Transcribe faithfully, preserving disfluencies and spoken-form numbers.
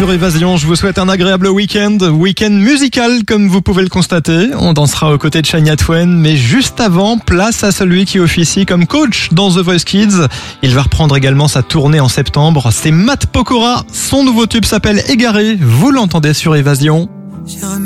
sur Évasion. Je vous souhaite un agréable week-end, week-end musical comme vous pouvez le constater. On dansera aux côtés de Shania Twain, mais juste avant, place à celui qui officie comme coach dans The Voice Kids. Il va reprendre également sa tournée en septembre. C'est Matt Pokora. Son nouveau tube s'appelle Égaré. Vous l'entendez sur Évasion.